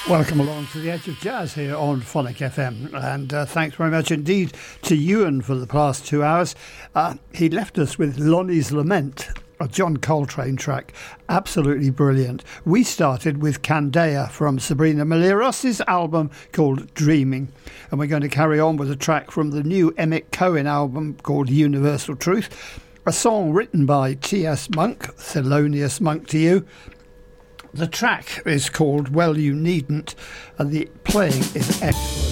Welcome along to the Edge of Jazz here on Phonic FM, and thanks very much indeed to Ewan for the past 2 hours. He left us with Lonnie's Lament, a John Coltrane track, absolutely brilliant. We started with Candea from Sabrina Maliros' album called Dreaming, and we're going to carry on with a track from the new Emmett Cohen album called Universal Truth, a song written by T.S. Monk, Thelonious Monk to you. The track is called Well You Needn't, and the playing is excellent.